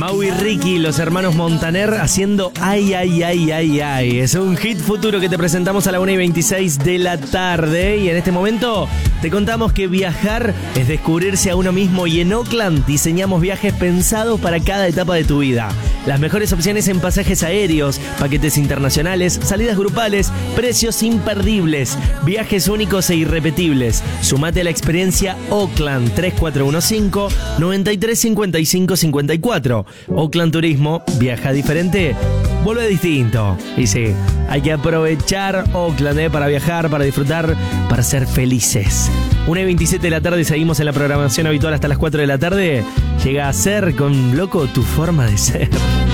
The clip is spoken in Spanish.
Mau y Ricky, los hermanos Montaner, haciendo Ay, ay, ay, ay, ay. Es un hit futuro que te presentamos a la 1:26 de la tarde. Y en este momento te contamos que viajar es descubrirse a uno mismo. Y en Oakland diseñamos viajes pensados para cada etapa de tu vida. Las mejores opciones en pasajes aéreos, paquetes internacionales, salidas grupales, precios imperdibles, viajes únicos e irrepetibles. Sumate a la experiencia Oakland 3415-935554. Oakland Turismo, viaja diferente, vuelve distinto. Y sí, hay que aprovechar Oakland para viajar, para disfrutar, para ser felices. 1:27 de la tarde, seguimos en la programación habitual hasta las 4 de la tarde. Llega a ser con Loco tu forma de ser.